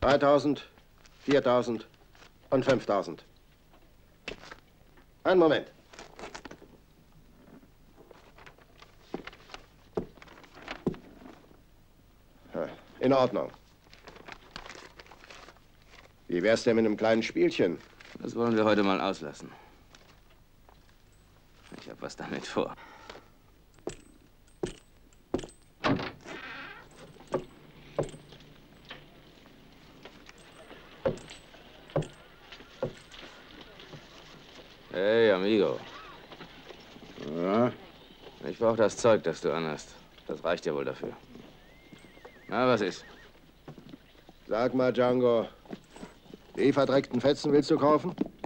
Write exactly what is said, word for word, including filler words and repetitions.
dreitausend, viertausend und fünftausend. Einen Moment. In Ordnung. Wie wär's denn mit einem kleinen Spielchen? Das wollen wir heute mal auslassen. Ich habe was damit vor. Hey, amigo. Ja? Ich brauche das Zeug, das du anhast. Das reicht ja wohl dafür. Na, was ist? Sag mal, Django, die verdreckten Fetzen willst du kaufen?